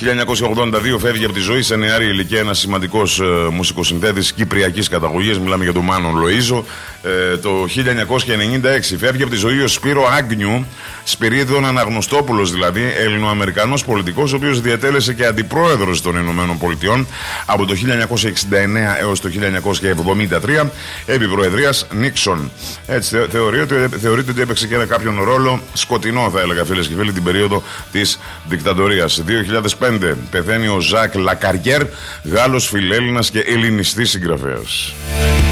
1982 φεύγει από τη ζωή σε νεαρή ηλικία ένας σημαντικός μουσικοσυνθέτης κυπριακής καταγωγής. Μιλάμε για τον Μάνον Λοΐζο. Το 1996 φεύγει από τη ζωή ο Σπύρο Άγνιου, Σπυρίδων Αναγνωστόπουλος δηλαδή, Ελληνοαμερικανός πολιτικός, ο οποίος διατέλεσε και αντιπρόεδρος των Ηνωμένων Πολιτειών από το 1969 έως το 1973, επί προεδρίας Νίξον. Έτσι θεωρείται ότι έπαιξε και ένα κάποιον ρόλο σκοτεινό, θα έλεγα, φίλες και φίλοι, την περίοδο της δικτατορίας. 2005 πεθαίνει ο Ζακ Λακαριέρ, Γάλλος φιλέλληνας και ελληνιστής συγγραφέας.